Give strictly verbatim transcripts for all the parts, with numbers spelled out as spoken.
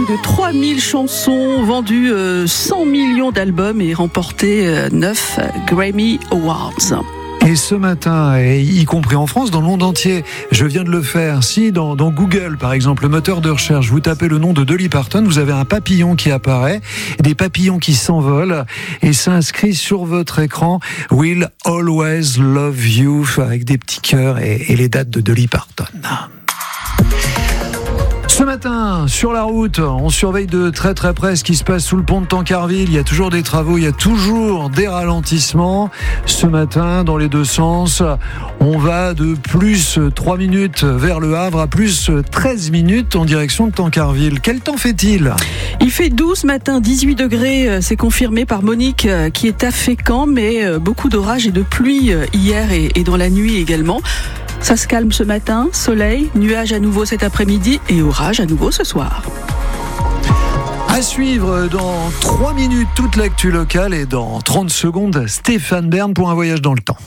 De trois mille chansons, vendu euh, cent millions d'albums et remporté euh, neuf Grammy Awards. Et ce matin, et y compris en France, dans le monde entier, je viens de le faire. Si dans, dans Google, par exemple, le moteur de recherche, vous tapez le nom de Dolly Parton, vous avez un papillon qui apparaît, des papillons qui s'envolent, et s'inscrit sur votre écran « Will always love you » avec des petits cœurs et, et les dates de Dolly Parton. Ce matin, sur la route, on surveille de très très près ce qui se passe sous le pont de Tancarville. Il y a toujours des travaux, il y a toujours des ralentissements. Ce matin, dans les deux sens, on va de plus trois minutes vers le Havre à plus treize minutes en direction de Tancarville. Quel temps fait-il ? Il fait doux ce matin, dix-huit degrés, c'est confirmé par Monique qui est à Fécamp, mais beaucoup d'orage et de pluie hier et dans la nuit également. Ça se calme ce matin, soleil, nuages à nouveau cet après-midi et orage à nouveau ce soir. À suivre dans trois minutes toute l'actu locale et dans trente secondes Stéphane Bern pour un voyage dans le temps.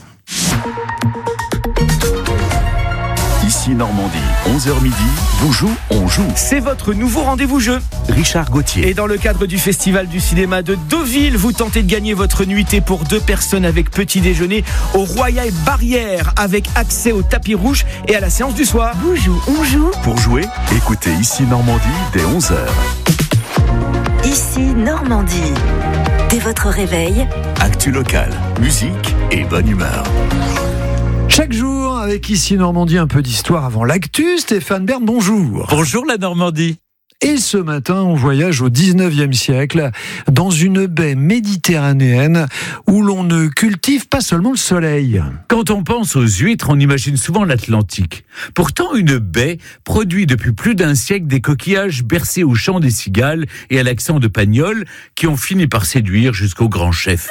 Ici Normandie, onze heures midi, vous joue, on joue. C'est votre nouveau rendez-vous jeu. Richard Gauthier. Et dans le cadre du Festival du cinéma de Deauville, vous tentez de gagner votre nuitée pour deux personnes avec petit déjeuner au Royal Barrière avec accès au tapis rouge et à la séance du soir. Vous joue, on joue. Pour jouer, écoutez Ici Normandie dès onze heures. Ici Normandie. Dès votre réveil, actu locale, musique et bonne humeur. Chaque jour, avec Ici Normandie, un peu d'histoire avant l'actu. Stéphane Bern, bonjour. Bonjour la Normandie. Et ce matin, on voyage au dix-neuvième siècle dans une baie méditerranéenne où l'on ne cultive pas seulement le soleil. Quand on pense aux huîtres, on imagine souvent l'Atlantique. Pourtant, une baie produit depuis plus d'un siècle des coquillages bercés au chant des cigales et à l'accent de Pagnol qui ont fini par séduire jusqu'au grand chef.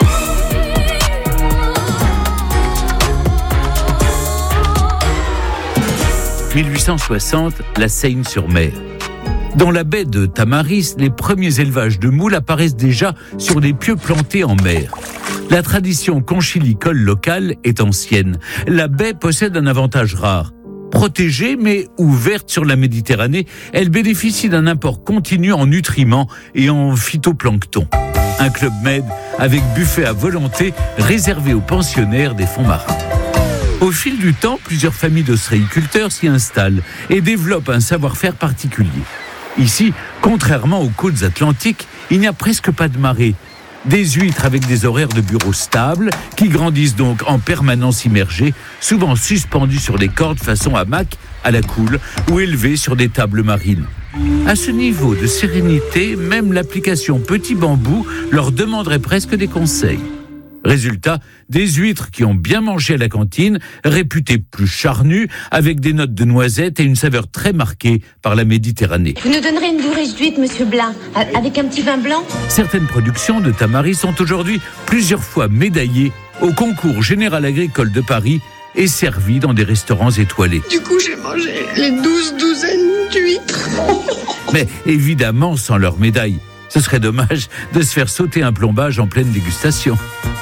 mille huit cent soixante, la Seigne-sur-Mer. Dans la baie de Tamaris, les premiers élevages de moules apparaissent déjà sur des pieux plantés en mer. La tradition conchilicole locale est ancienne. La baie possède un avantage rare. Protégée mais ouverte sur la Méditerranée, elle bénéficie d'un apport continu en nutriments et en phytoplancton. Un club med avec buffet à volonté réservé aux pensionnaires des fonds marins. Au fil du temps, plusieurs familles d'ostréiculteurs s'y installent et développent un savoir-faire particulier. Ici, contrairement aux côtes atlantiques, il n'y a presque pas de marée. Des huîtres avec des horaires de bureau stables, qui grandissent donc en permanence immergées, souvent suspendues sur des cordes façon hamac à la coule ou élevées sur des tables marines. À ce niveau de sérénité, même l'application Petit Bambou leur demanderait presque des conseils. Résultat, des huîtres qui ont bien mangé à la cantine, réputées plus charnues, avec des notes de noisettes et une saveur très marquée par la Méditerranée. Vous nous donnerez une bourrée d'huîtres, monsieur Blin, avec un petit vin blanc ? Certaines productions de Tamaris sont aujourd'hui plusieurs fois médaillées au concours général agricole de Paris et servies dans des restaurants étoilés. Du coup, j'ai mangé les douze douzaines d'huîtres. Mais évidemment sans leur médaille. Ce serait dommage de se faire sauter un plombage en pleine dégustation.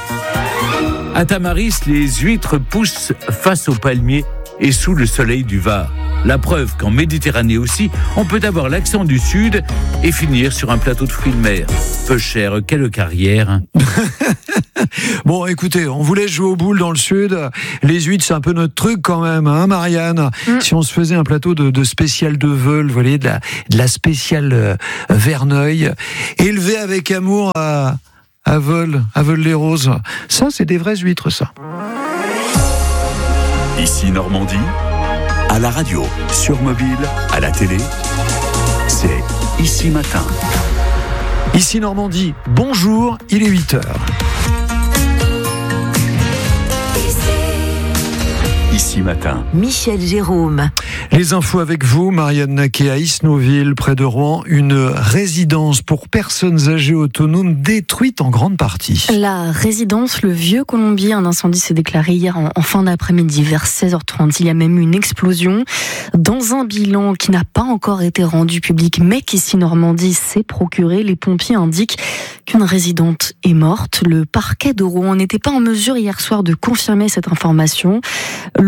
À Tamaris, les huîtres poussent face aux palmiers et sous le soleil du Var. La preuve qu'en Méditerranée aussi, on peut avoir l'accent du Sud et finir sur un plateau de fruits de mer. Peu cher, quelle carrière. Bon, écoutez, on voulait jouer aux boules dans le Sud. Les huîtres, c'est un peu notre truc quand même, hein, Marianne. Mm. Si on se faisait un plateau de, de spécial de Veule, vous voyez, de la, de la spéciale euh, Verneuil, élevé avec amour à, à Veule, à Veule-les-Roses. Ça, c'est des vraies huîtres, ça. Ici Normandie, à la radio, sur mobile, à la télé, c'est Ici Matin. Ici Normandie, bonjour, il est huit heures. Ici Matin. Michel Jérôme. Les infos avec vous, Marianne Naquet, à Isnoville, près de Rouen, une résidence pour personnes âgées autonomes détruite en grande partie. La résidence Le Vieux Colombier, un incendie s'est déclaré hier en, en fin d'après-midi vers seize heures trente. Il y a même eu une explosion. Dans un bilan qui n'a pas encore été rendu public, mais qu'ici Normandie s'est procuré, les pompiers indiquent qu'une résidente est morte. Le parquet de Rouen n'était pas en mesure hier soir de confirmer cette information. Le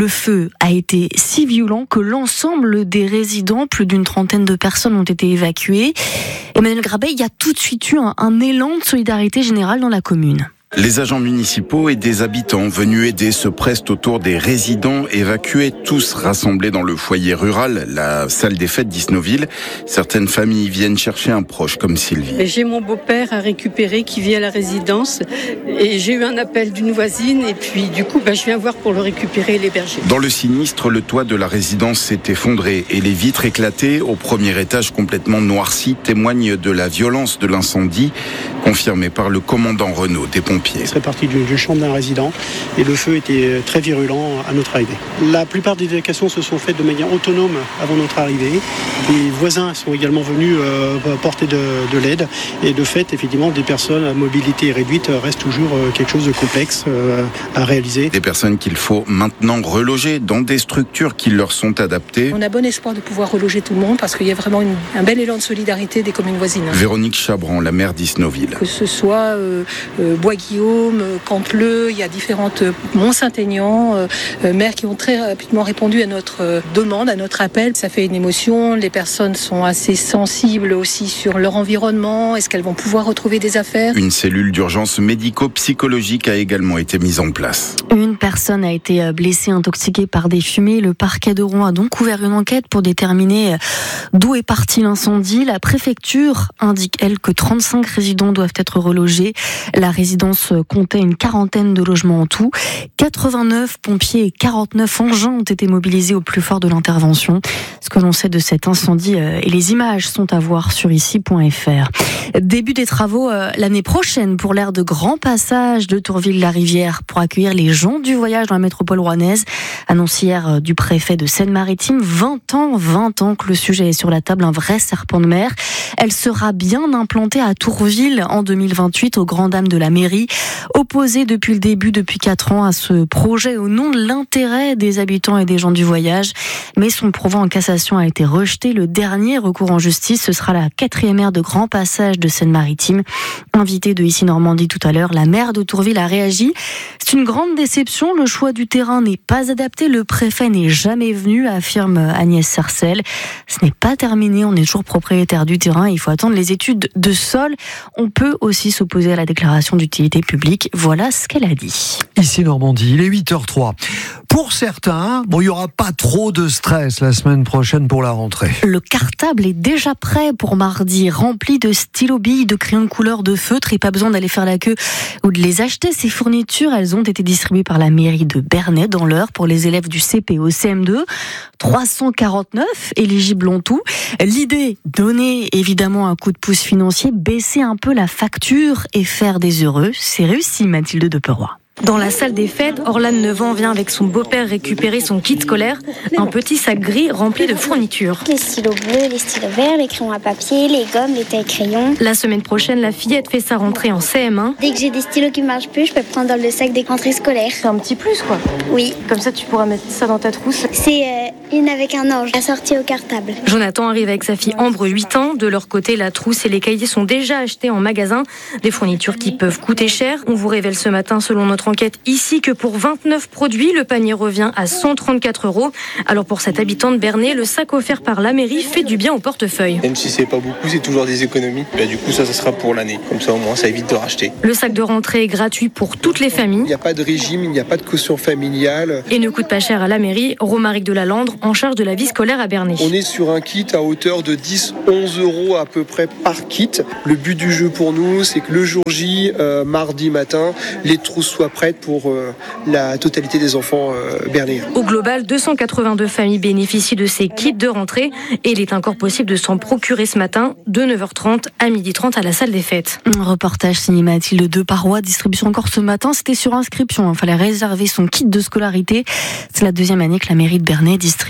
Le feu a été si violent que l'ensemble des résidents, plus d'une trentaine de personnes, ont été évacuées. Emmanuel Grabet, il y a tout de suite eu un, un élan de solidarité générale dans la commune. Les agents municipaux et des habitants venus aider se pressent autour des résidents évacués, tous rassemblés dans le foyer rural, la salle des fêtes d'Isnoville. Certaines familles viennent chercher un proche comme Sylvie. J'ai mon beau-père à récupérer qui vit à la résidence et j'ai eu un appel d'une voisine et puis du coup bah, je viens voir pour le récupérer et l'héberger. Dans le sinistre, le toit de la résidence s'est effondré et les vitres éclatées au premier étage complètement noircies témoignent de la violence de l'incendie, confirmée par le commandant Renaud des pompiers. Il serait parti d'une chambre d'un résident et le feu était très virulent à notre arrivée. La plupart des évacuations se sont faites de manière autonome avant notre arrivée. Les voisins sont également venus euh, porter de, de l'aide et de fait, effectivement, des personnes à mobilité réduite restent toujours quelque chose de complexe euh, à réaliser. Des personnes qu'il faut maintenant reloger dans des structures qui leur sont adaptées. On a bon espoir de pouvoir reloger tout le monde parce qu'il y a vraiment une, un bel élan de solidarité des communes voisines. Véronique Chabran, la maire d'Isnoville. Que ce soit euh, euh, Bois-Guillaume, Canteleu, il y a différentes Mont-Saint-Aignan, euh, maires qui ont très rapidement répondu à notre euh, demande, à notre appel. Ça fait une émotion, les personnes sont assez sensibles aussi sur leur environnement, est-ce qu'elles vont pouvoir retrouver des affaires ? Une cellule d'urgence médico-psychologique a également été mise en place. Une personne a été blessée, intoxiquée par des fumées. Le parquet de Rouen a donc ouvert une enquête pour déterminer d'où est parti l'incendie. La préfecture indique, elle, que trente-cinq résidents doivent être relogés. La résidence comptait une quarantaine de logements en tout. quatre-vingt-neuf pompiers et quarante-neuf engins ont été mobilisés au plus fort de l'intervention. Ce que l'on sait de cet incendie et les images sont à voir sur ici point f r. Début des travaux l'année prochaine pour l'aire de grand passage de Tourville-la-Rivière pour accueillir les gens du voyage dans la métropole rouennaise. Annonce hier du préfet de Seine-Maritime. vingt ans, vingt ans que le sujet est sur la table, un vrai serpent de mer. Elle sera bien implantée à Tourville en deux mille vingt-huit aux grandes dames de la mairie. Opposée depuis le début, depuis quatre ans, à ce projet au nom de l'intérêt des habitants et des gens du voyage. Mais son pourvoi en cassation a été rejeté. Le dernier recours en justice, ce sera la quatrième aire de grand passage de Seine-Maritime. Invitée de Ici Normandie tout à l'heure, la maire de Tourville a réagi. C'est une grande déception. Le choix du terrain n'est pas adapté. Le préfet n'est jamais venu, affirme Agnès Sarcel. Ce n'est pas terminé. On est toujours propriétaire du terrain. Il faut attendre les études de sol. On peut aussi s'opposer à la déclaration d'utilité publique. Voilà ce qu'elle a dit. Ici Normandie, il est huit heures zéro trois. Pour certains, bon, il n'y aura pas trop de stress la semaine prochaine pour la rentrée. Le cartable est déjà prêt pour mardi, rempli de stylos billes, de crayons de couleur, de feutres, et pas besoin d'aller faire la queue ou de les acheter. Ces fournitures, elles ont été distribuées par la mairie de Bernay dans l'heure pour les élèves du C P au C M deux. trois cent quarante-neuf éligibles en tout. L'idée, donner évidemment un coup de pouce financier, baisser un peu la facture et faire des heureux. C'est réussi, Mathilde de Peroy. Dans la salle des fêtes, Orlane neuf ans vient avec son beau-père récupérer son kit scolaire, un petit sac gris rempli de fournitures. Les stylos bleus, les stylos verts, les crayons à papier, les gommes, les tailles-crayons. La semaine prochaine, la fillette fait sa rentrée en C M un. Dès que j'ai des stylos qui marchent plus, je peux prendre dans le sac des rentrées scolaires. C'est un petit plus, quoi. Oui. Comme ça, tu pourras mettre ça dans ta trousse. C'est euh, une avec un ange, assortie au cartable. Jonathan arrive avec sa fille Ambre, huit ans. De leur côté, la trousse et les cahiers sont déjà achetés en magasin. Des fournitures qui peuvent coûter cher. On vous révèle ce matin, selon notre enquête, ici que pour vingt-neuf produits, le panier revient à cent trente-quatre euros. Alors pour cette habitante de Bernay, le sac offert par la mairie fait du bien au portefeuille. Même si c'est pas beaucoup, c'est toujours des économies. Bah, du coup, ça, ça sera pour l'année. Comme ça, au moins, ça évite de racheter. Le sac de rentrée est gratuit pour toutes les familles. Il n'y a pas de régime, il n'y a pas de caution familiale. Et ne coûte pas cher à la mairie. Romaric de la Landre, en charge de la vie scolaire à Bernay. On est sur un kit à hauteur de dix à onze euros à peu près par kit. Le but du jeu pour nous, c'est que le jour J, euh, mardi matin, les trousses soient prêtes pour euh, la totalité des enfants euh, bernayens. Au global, deux cent quatre-vingt-deux familles bénéficient de ces kits de rentrée et il est encore possible de s'en procurer ce matin de neuf heures trente à midi trente à la salle des fêtes. Un reportage signé Mathilde de Parois, distribution encore ce matin, c'était sur inscription. Il fallait réserver son kit de scolarité. C'est la deuxième année que la mairie de Bernay distribue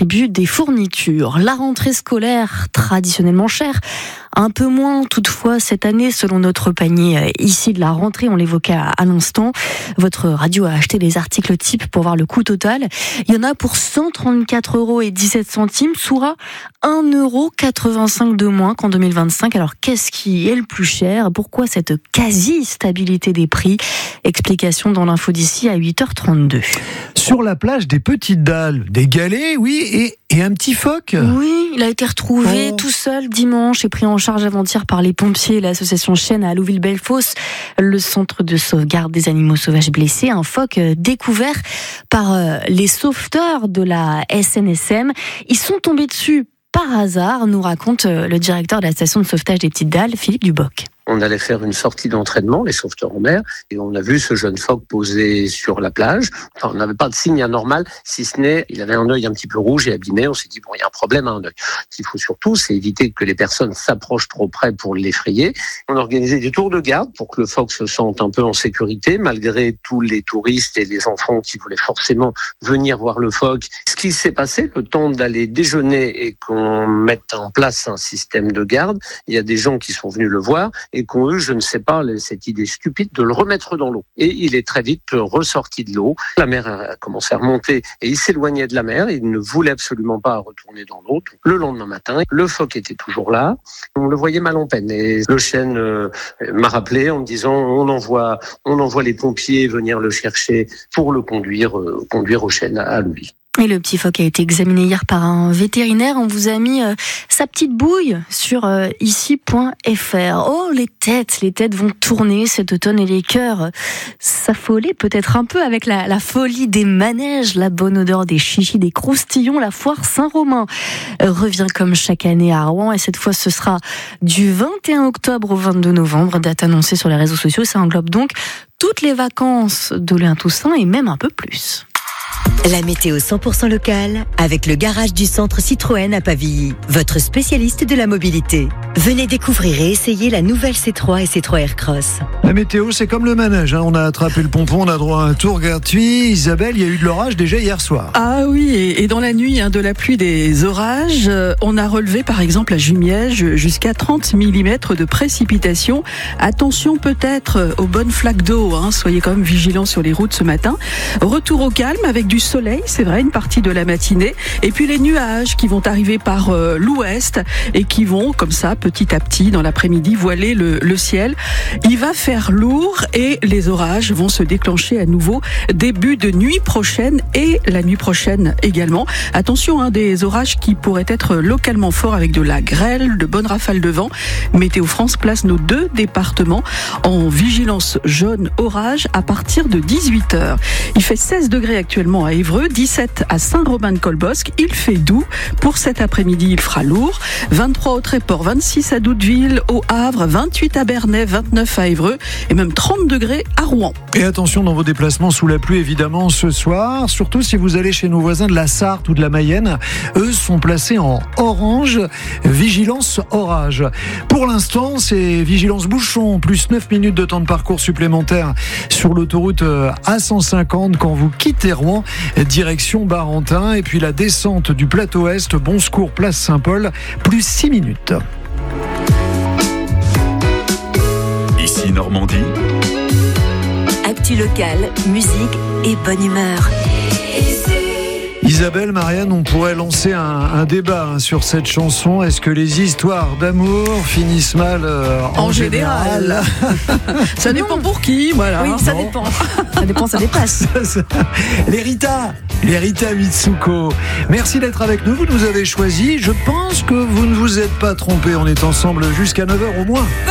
distribue des fournitures. La rentrée scolaire, traditionnellement chère, un peu moins toutefois cette année selon notre panier ici de la rentrée, on l'évoquait à l'instant. Votre radio a acheté des articles types pour voir le coût total. Il y en a pour cent trente-quatre euros et dix-sept centimes, soit un euro quatre-vingt-cinq de moins qu'en deux mille vingt-cinq. Alors qu'est-ce qui est le plus cher ? Pourquoi cette quasi-stabilité des prix ? Explication dans l'info d'ici à huit heures trente-deux. Sur la plage, des petites dalles, des galets, oui, et, et un petit phoque. Oui, il a été retrouvé oh. tout seul dimanche et pris en charge avant-hier par les pompiers et l'association Chêne à Louville-Bellefosse, le centre de sauvegarde des animaux sauvages blessés. Un phoque découvert par les sauveteurs de la S N S M. Ils sont tombés dessus par hasard, nous raconte le directeur de la station de sauvetage des Petites Dalles, Philippe Duboc. On allait faire une sortie d'entraînement, les sauveteurs en mer, et on a vu ce jeune phoque posé sur la plage. Enfin, on n'avait pas de signe anormal, si ce n'est, il avait un œil un petit peu rouge et abîmé. On s'est dit, bon, il y a un problème à un œil. Ce qu'il faut surtout, c'est éviter que les personnes s'approchent trop près pour l'effrayer. On a organisé des tours de garde pour que le phoque se sente un peu en sécurité, malgré tous les touristes et les enfants qui voulaient forcément venir voir le phoque. Ce qui s'est passé, le temps d'aller déjeuner et qu'on mette en place un système de garde, il y a des gens qui sont venus le voir et qu'ont eu, je ne sais pas, cette idée stupide de le remettre dans l'eau. Et il est très vite ressorti de l'eau. La mer a commencé à remonter et il s'éloignait de la mer. Il ne voulait absolument pas retourner dans l'eau. Le lendemain matin, le phoque était toujours là. On le voyait mal en peine. Et le chêne euh, m'a rappelé en me disant on envoie, on envoie les pompiers venir le chercher pour le conduire, euh, conduire au chêne à, à Louis. Et le petit phoque a été examiné hier par un vétérinaire. On vous a mis euh, sa petite bouille sur euh, ici point f r. Oh, les têtes, les têtes vont tourner cet automne et les cœurs euh, s'affoler peut-être un peu avec la, la folie des manèges, la bonne odeur des chichis, des croustillons. La foire Saint-Romain euh, revient comme chaque année à Rouen et cette fois ce sera du vingt et un octobre au vingt-deux novembre, date annoncée sur les réseaux sociaux. Ça englobe donc toutes les vacances de l'Ain-Toussaint et même un peu plus. La météo cent pour cent locale avec le garage du centre Citroën à Pavilly, votre spécialiste de la mobilité. Venez découvrir et essayer la nouvelle C trois et C trois Aircross. La météo, c'est comme le manège, hein. On a attrapé le pompon, on a droit à un tour gratuit. Isabelle, il y a eu de l'orage déjà hier soir. Ah oui, et, et dans la nuit, hein, de la pluie, des orages, euh, on a relevé par exemple à Jumièges jusqu'à trente millimètres de précipitations. Attention peut-être aux bonnes flaques d'eau, hein. Soyez quand même vigilants sur les routes ce matin. Retour au calme avec du soleil, c'est vrai, une partie de la matinée. Et puis les nuages qui vont arriver par euh, l'ouest et qui vont, comme ça, petit à petit, dans l'après-midi, voiler le, le ciel. Il va faire lourd et les orages vont se déclencher à nouveau début de nuit prochaine et la nuit prochaine également. Attention, hein, des orages qui pourraient être localement forts avec de la grêle, de bonnes rafales de vent. Météo France place nos deux départements en vigilance jaune orage à partir de dix-huit heures. Il fait seize degrés actuellement à Évreux, dix-sept à Saint-Robin-de-Colbosc. Il fait doux. Pour cet après-midi, il fera lourd. vingt-trois au Tréport, vingt-six à Doudeville, au Havre, vingt-huit à Bernay, vingt-neuf à Évreux et même trente degrés à Rouen. Et attention dans vos déplacements sous la pluie évidemment ce soir, surtout si vous allez chez nos voisins de la Sarthe ou de la Mayenne. Eux sont placés en orange, vigilance orage. Pour l'instant, c'est vigilance bouchon, plus neuf minutes de temps de parcours supplémentaire sur l'autoroute A cent cinquante quand vous quittez Rouen, direction Barentin. Et puis la descente du plateau Est, Bon Secours, place Saint-Paul, plus six minutes. Ici Normandie. Actu local, musique et bonne humeur. Isabelle, Marianne, on pourrait lancer un, un débat hein, sur cette chanson. Est-ce que les histoires d'amour finissent mal euh, en, en général, général. Ça dépend pour qui, voilà. Oui, ça non. dépend. Ça dépend, ça dépasse. Les Rita, les Rita Mitsuko. Merci d'être avec nous. Vous nous avez choisi. Je pense que vous ne vous êtes pas trompés. On est ensemble jusqu'à neuf heures au moins.